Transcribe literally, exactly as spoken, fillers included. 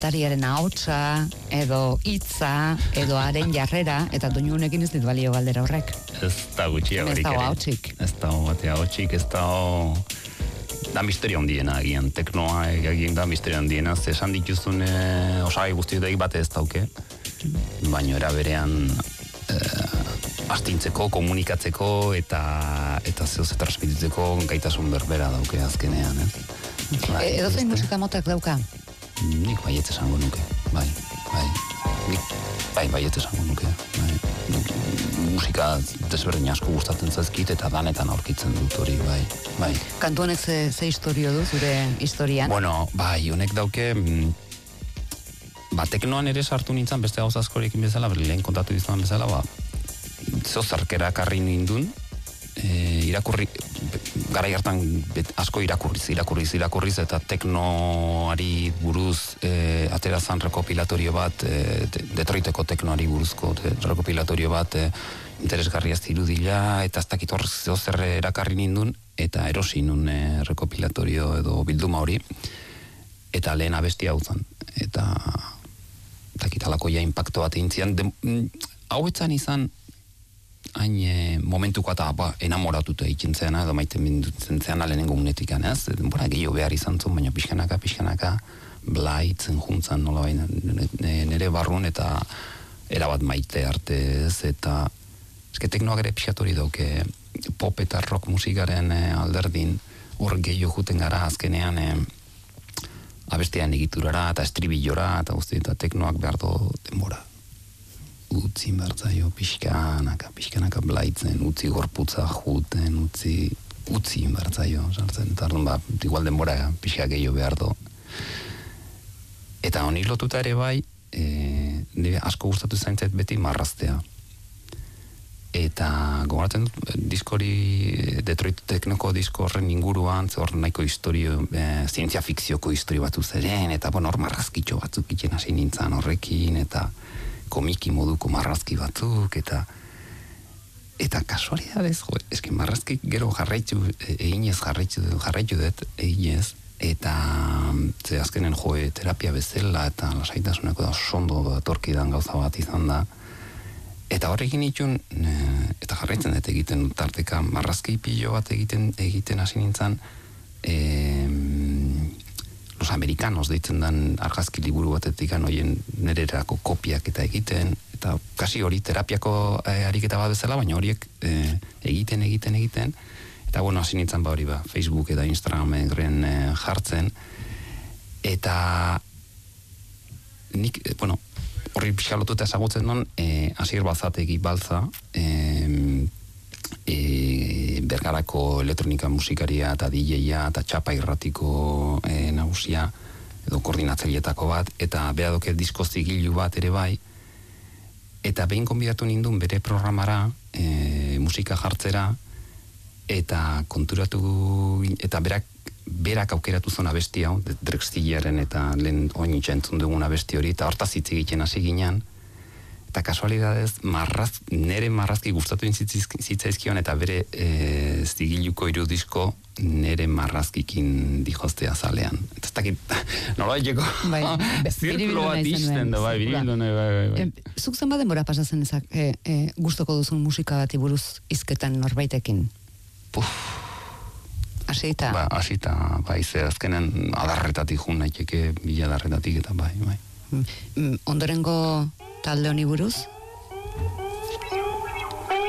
kantariaren ahotsa, edo hitza, edo haren jarrera, eta doinunekin ez dit balio galdera horrek. Ez da gutxiagorik Ez ere. dago ahotsik. Ez dago batea ahotsik, ez dago... Da misterio handiena agian, teknoa egin da misterio handiena, ze esan dituzun e, osagai guztiotek bate ez dauke, baina era berean e, astintzeko, komunikatzeko eta eta zehoz transmititzeko gaitasun berbera dauke azkenean, ez? Bai, E, edo zein musika motak dauka? Nik baiet esango nuke, bai, bai. Nik, bai, baiet esango nuke, bai. Nik, musika desberdin asko gustatzen zaizkit eta danetan aurkitzen dut hori, bai, bai. Kantu honek ze, ze historio du zure historian? Bueno, bai, honek dauke... mm, Ba, teknoan ere sartu nintzen beste gauza askorekin bezala, lehen kontatu dizuan bezala, ba, zozarkera karri nindun, e, irakurri, garai hartan bet, asko irakurriz, irakurriz, irakurriz, eta teknoari buruz e, aterazan rekopilatorio bat, e, de, Detroiteko teknoari buruzko de, rekopilatorio bat, e, interesgarria zirudila, eta ez dakit hor zer erakarri nindun, eta erosi nun e, rekopilatorio edo bilduma hori, eta lehen abestia hau zen, eta takitalako ja impacto bat intzian, hau etzan izan hain e, momentuko eta ba, enamoratuta egiten zeana, edo maite mindutzen zeana lehenengo unetik, ez? Denbora gehiago behar izan zuen, baina pixkanaka, pixkanaka blaitzen juntzan nola baina nire barrun eta erabat maite arte ez, eta eske teknoak ere pixatori dauke pop eta rock musikaren e, alderdin hor gehiago juten gara azkenean e, abestean egiturara eta estribillora eta guzti eta teknoak behar do denbora. Utzi bertzaio pixkanaka, pixkanaka blaitzen, utzi gorputza juten, utzi, utzi bertzaio, sartzen, eta arduan, ba, igual denbora pixka gehiago behar do. Eta honi lotuta ere bai, e, nire asko gustatu zaintzait beti marraztea. Eta gogoratzen dut, diskori, Detroit Teknoko disko horren inguruan, hor nahiko historio, e, zientzia fikzioko historio batzu zeren, eta bueno, hor marrazkitxo batzuk itzen hasi nintzen horrekin, eta komiki moduko marrazki batzuk, eta eta kasualidadez, jo, eske marrazki gero jarraitzu, eginez jarraitzu, jarraitzu dut, eginez, eta ze azkenen jo, terapia bezala, eta lasaitasuneko da sondo datorkidan gauza bat izan da, eta horrekin itxun, e, eta jarraitzen dut egiten tarteka marrazki pilo bat egiten egiten hasi nintzen, e, Los Americanos deitzen den argazki liburu batetik hoien nererako kopiak eta egiten, eta kasi hori terapiako e, ariketa bat bezala, baina horiek e, egiten, egiten, egiten, eta bueno, hasi nintzen ba hori ba, Facebook eta Instagramen e, jartzen, eta nik, e, bueno, horri pixalotuta ezagutzen non, e, Asier Balzategi Balza, e, e, Bergarako elektronika musikaria eta D J-a eta txapa irratiko e, nagusia, edo koordinatzaileetako bat, eta bera doke disko zigilu bat ere bai, eta behin konbidatu nindun bere programara, e, musika jartzera, eta konturatu, eta berak berak aukeratu zuen abesti hau, Drextillaren eta lehen oin itxentzun dugun abesti hori, eta hortaz hitz egiten hasi ginen, eta kasualidadez, marraz, nere marrazki gustatu zitzaizkion, eta bere e, zigiluko irudizko nere marrazkikin dijostea zalean. Eta ez dakit, nola egeko, bai, zirkulo bat izten da, bai, biribildu nahi, bai, bai, bai. E, zuk zen denbora pasatzen ezak, e, e, gustoko duzun musika bati buruz izketan norbaitekin? Puf, Asita? Ba, asita, bai, ze azkenen adarretatik jun naiteke, bila adarretatik eta bai, bai. Mm, ondorengo talde honi buruz,